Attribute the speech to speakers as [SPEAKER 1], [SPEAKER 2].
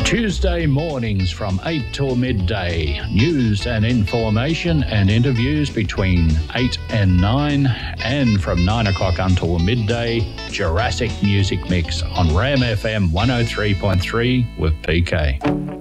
[SPEAKER 1] Tuesday mornings from 8 till midday. News and information and interviews between 8 and 9. And from 9 o'clock until midday, Jurassic Music Mix on Ram FM 103.3 with PK.